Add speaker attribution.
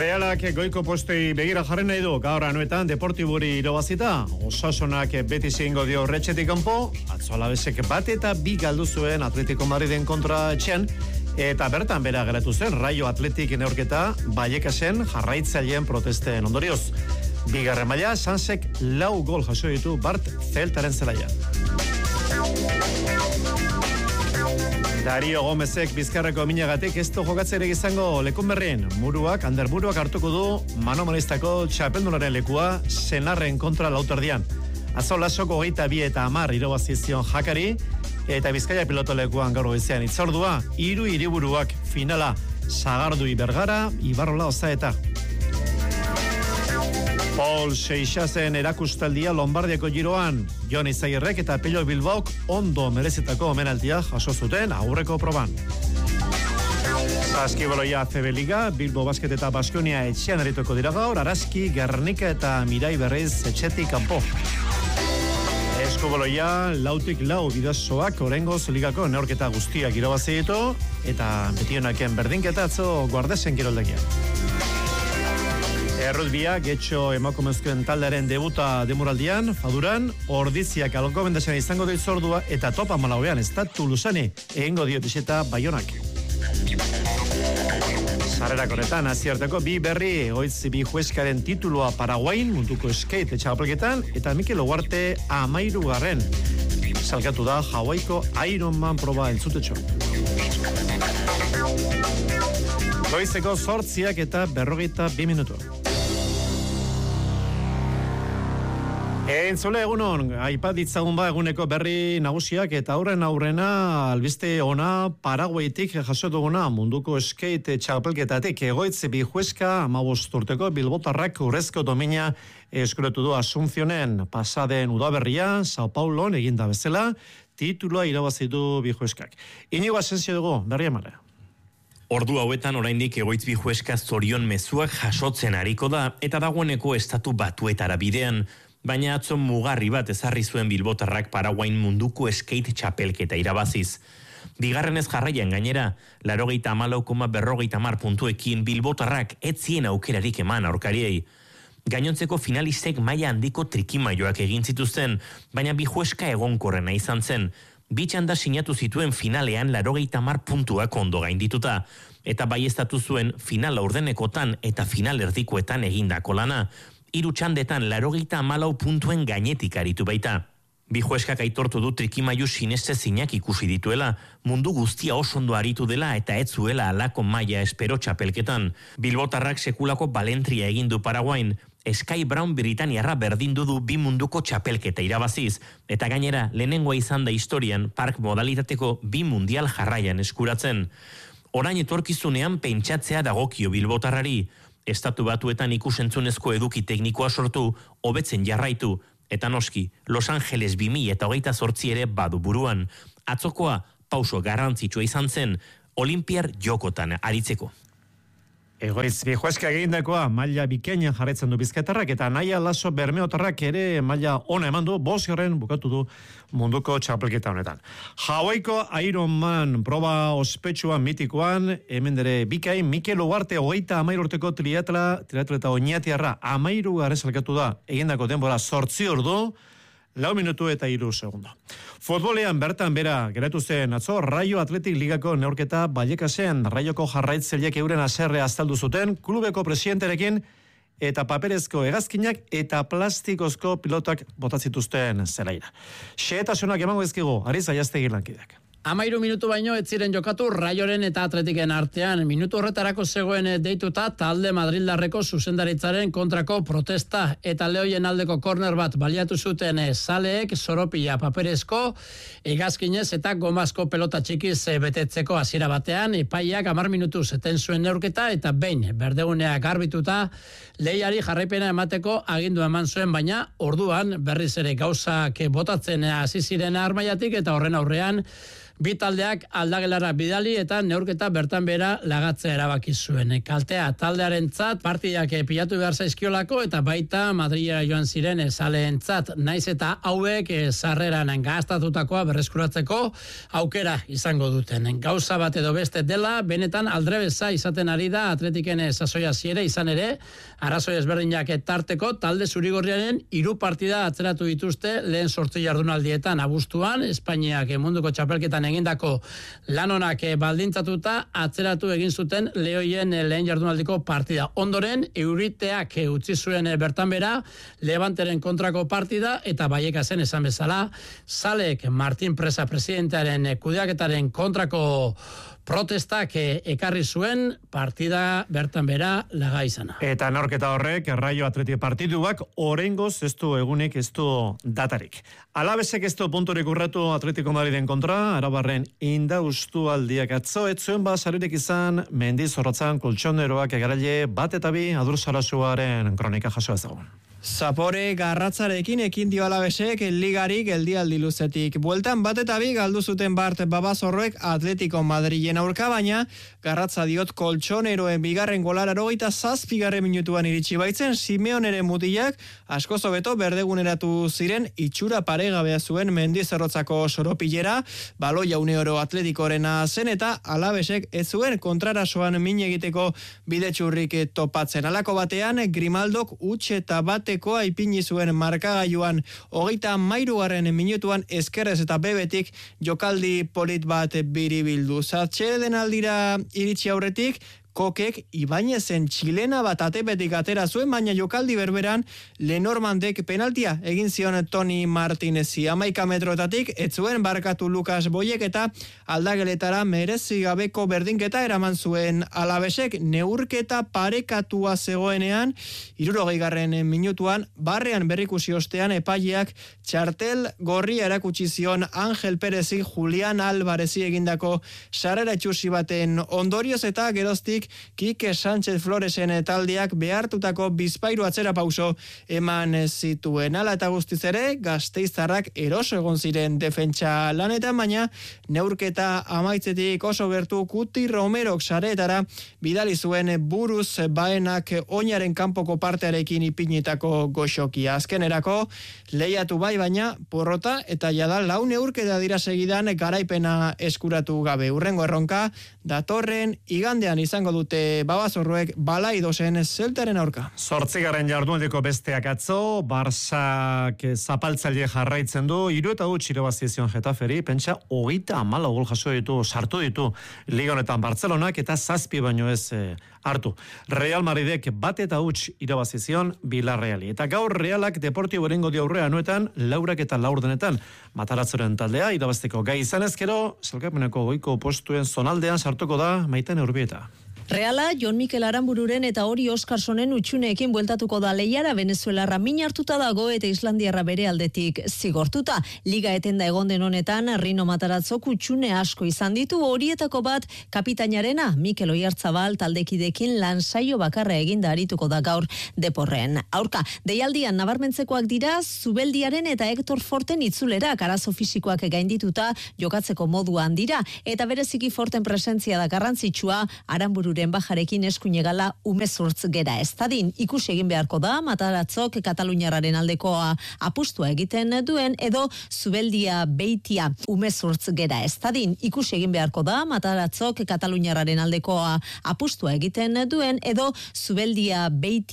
Speaker 1: Realak goiko postei begira jarri nahi du, gaur anuetan Deportiburi irabazita, Osasunak beti zingo dio Retxetik kanpo, atzo Alavesek bat eta bi galdu zuen Atletico Madriden kontra etxean, eta bertan bera geratu zen Rayo Atletik neurketa Vallecasen jarraitzaileen protesten ondorioz. Bigarren maila, Sansek 4 gol jaso ditu Bart Zeltaren zelaian. Dario Gomezek Bizkarreko minagatik ez du jokatzerek izango lekun berrien. Ander Muruak hartuko du manomanistako txapeldunaren lekua Senarren kontra lauterdian. Atzo Lasoko 22 eta 10 irabazizion Jakari, eta Bizkaia pilotolekuan gaur goizean itzordua, 3 hiriburuak finala Sagardui Bergara, Ibarrola Ozaeta. Paul Seixasen erakustaldia Lombardiako giroan, Jon Izagirrek eta Pello Bilbaok ondo merezetako omenaldia jaso zuten aurreko proban. Saskibaloia CB Liga, Bilbo Basket eta Baskonia etxean arituko dira gaur, Araski, Gernika eta Mirai Berriz etxetik kanpo. Eskubaloia, 4-4 bidazoak orengoz ligako neorketa guztiak irabazi ditu, eta betionaken berdinketa atzo Guardesen kiroldegia. Errutbia, getxo emakumezkoen taldearen debuta demuraldian, Faduran, Ordiziak alkomendasen izango da itzordua, eta topa Malauean, estatu Lusani, egingo dio bisita Baionak. Sarrerak honetan, aziarteko bi berri, oitz bi jueskaren titulua Paraguain, munduko skate txapelketan, eta Mikel Ugarte 13. Salkatu da Hawaiiko Ironman proba entzutetxo. Goizeko 8 eta 42 minutu. Entzule egunon, aipat ditzagun eguneko berri nagusiak eta aurrena albiste ona Paraguaitik jaso duguna munduko skate txapelketatik. Egoitz bi jueska 15 urteko bilbotarrak urrezko domina eskuratu du Asuncionen pasaden udaberria Sao Paulon eginda bezala, titulua irabazitu bi jueskak. Inigo Asensio dugu, berri emara.
Speaker 2: Ordu hauetan oraindik Egoitz bi jueska zorion mezuak jasotzen ariko da eta dagoeneko estatu batuetara bidean. Baina atzo mugarri bat ezarri zuen bilbotarrak Paraguain munduko skate txapelketa irabaziz. Bigarrenez jarraian gainera, 84,50 puntuekin bilbotarrak ez zien aukerarik eman aurkariei. Gainontzeko finalistek maila handiko trikimaioak egin zituzten, baina bi jueska egonkorrena izan zen. Bitxanda sinatu zituen finalean 80 puntuak ondo gaindituta, eta baieztatu zuen final laurdenekotan eta final erdikoetan egindako lana. 3 txandetan 84 puntuen gainetik aritu baita. Bi jueskak aitortu du trikimailu sinestezinak ikusi dituela, mundu guztia oso ondo aritu dela eta ez zuela halako maila espero txapelketan. Bilbotarrak sekulako balentria egin du Paraguain, Sky Brown Britaniarra berdindu du bi munduko txapelketa irabaziz, eta gainera lehenengoa izan da historian park modalitateko 2 mundial jarraian eskuratzen. Orain etorkizunean pentsatzea dagokio bilbotarrari, Estatu Batuetan ikusentzunezko eduki teknikoa sortu, hobetzen jarraitu, eta noski, Los Angeles 2028 ere badu buruan. Atzokoa pauso garrantzitsua izan zen, Olimpiar jokotan aritzeko.
Speaker 1: Egoitz bi jueska egindakoa maila bikainan jarraitzen du bizkaitarrak eta Naia Laso bermeotarrak ere maila ona eman du, 5. bukatu du munduko txapelketa honetan. Hawaiiko Ironman proba ospetsua mitikoan, hemen dere bikain, Mikel Ugarte 33 urteko triatleta oinatiarra 13. salkatu da, egindako denbora 8 ordu, 4 minutu eta 3 segundo. Futbolean bertan bera geratu zen atzo Rayo Atletik ligako neurketa Vallecasen, Rayoko jarraitzaileek euren haserrea azaldu zuten klubeko presidenterekin eta paperezko hegazkinak eta plastikozko pilotak botatzituzten zelaira. Xehetasunak emango ezkigu, Ariz Aiaztegi lankideak.
Speaker 3: 13 minutu baino ez ziren jokatu Rayoren eta Atletiken artean. Minutu horretarako zegoen deituta talde Madrildarreko zuzendaritzaren kontrako protesta eta Lehoien aldeko korner bat baliatu zuten zaleek soropila paperezko hegazkinez eta gomazko pelota txikiz betetzeko hasiera batean. Epaiak 10 minutu zeten zuen neurketa eta behin berdegunea garbituta lehiari jarraipena emateko agindu eman zuen, baina orduan berriz ere gauzak botatzen hasi ziren armaiatik eta horren aurrean Bi taldeak aldagelara bidali eta neurketa bertan bera lagatzea erabaki zuen. Kaltea taldearentzat partidak pilatu behar zaizkiolako eta baita Madrilera joan ziren zaleentzat, naiz eta hauek sarreran gaztatutakoa berreskuratzeko aukera izango duten. Gauza bat edo beste dela, benetan aldrebesa izaten ari da Atletiken sasoia ziere, izan ere, arrazoi ezberdinak tarteko talde zurigorriaren 3 partida atzeratu dituzte lehen 8 jardunaldietan. Abuztuan, Espainiak munduko txapelketan egindako lanonak baldintzatuta atzeratu egin zuten Lehoien lehen jardunaldiko partida. Ondoren, Euriteak utzi zuen bertan bera, Levanteren kontrako partida eta Baiekasen esan bezala, Zalek Martin Presa presidentearen kudeaketaren kontrako protestak ekarri zuen partida bertan bera laga izana.
Speaker 1: Eta norketa horrek Raio Atleti partiduak oraingoz ez du egunik, ez du datarik. Alabesek ez du punturik urratu Atletico Madriden kontra, Arabarren indaustu aldiak atzo, ez zuen basaririk izan Mendizorrotzan koltsoneroak egaraile bat eta bi Adur Sarasuaren kronika jaso ezagun.
Speaker 4: Zapore garratzarekin ekin dio Alabesek ligari geldialdi luzetik. Bueltan bat eta bi galdu zuten Bart Babazorroek Atletico Madrilen aurka, baina garratza diot koltsoneroen bigarren golara 27. minutuan iritsi baitzen Simeoneren mutilak asko hobeto berdeguneratu ziren itxura paregabea zuen Mendizorrotzako soropilera, baloia uneoro Atletikorena zen eta Alabesek ez zuen kontrarasoan min egiteko bidetxurrik topatzen. Halako batean Grimaldok huts eta bate aipini zuen markagailuan 33. minutuan eskerrez eta bebetik jokaldi polit bat biribildu. Zatxeden aldira iritsi aurretik, Kokek Ibainezen txilena bat atepetik atera zuen, baina jokaldi berberan Lenormandek penaltia egin zion Toni Martinezi. 11 metroetatik ez zuen barkatu Lukas Boiek eta aldageletara merezi gabeko berdinketa eraman zuen Alabesek. Neurketa parekatua zegoenean 60. minutuan barrean berrikusi ostean epaileak txartel gorria erakutsi zion Angel Perezi Julian Alvarezi egindako sarrera itxusi baten ondorioz eta geroztik Kike Sánchez Floresen taldeak behartutako bizpairu atzera pauso eman zituen. Hala eta guztiz ere, gasteiztarrak eroso egon ziren defentsa lanetan, baina neurketa amaitzetik oso gertu Kuti Romerok sareetara bidali zuen buruz baenak oinaren kanpoko partearekin ipinitako goxokia. Azkenerako lehiatu bai, baina porrota eta jada 4 neurketa dira segidan garaipena eskuratu gabe. Hurrengo erronka datorren igandean izango dute Babazorroek Balaidosen Zeltaren aurka.
Speaker 1: 8. jardunaldiko besteak atzo, Barsak zapaltzaile jarraitzen du, 3-0 irabazi zion Getaferi, pentsa 34 gol jaso ditu, sartu ditu Liga honetan Bartzelonak eta 7 baino ez hartu. Real Madridek 1-0 irabazi zion Villarreali. Eta gaur Realak Deportibo erengo dio aurrea anuetan, 4 eta 4 denetan Mataratzoren taldea irabazteko gai izanez gero, sailkapeneko goiko postuen zonaldean sartuko da Maiten Urbieta.
Speaker 5: Reala, Jon Mikel Aranbururen eta Ori Oskarsonen utxuneekin bueltatuko da lehiara. Venezuelarra min hartuta dago eta Islandiarra bere aldetik zigortuta. Liga etenda egon den honetan, Rino Mataratzok utxune asko izan ditu, horietako bat kapitainarena, Mikel Oiartzabal taldekidekin lan saio bakarra eginda arituko da gaur Deporren. Aurka, deialdian nabarmentzekoak dira, Zubeldiaren eta Hector Forten itzulerak arazo fisikoak gaindituta jokatzeko moduan dira, eta bereziki Forten presentzia da garrantzitsua Aranburu bajarekin eskuinegala umezurtz gera ez dadin. Ikusi egin beharko da, Mataratzok Kataluniarraren aldekoa apustua egiten duen, edo Zubeldia Beitia umezurtz gera ez dadin. Ikusi egin beharko da, Mataratzok Kataluniarraren aldekoa apustua egiten duen, edo Zubeldia Beitia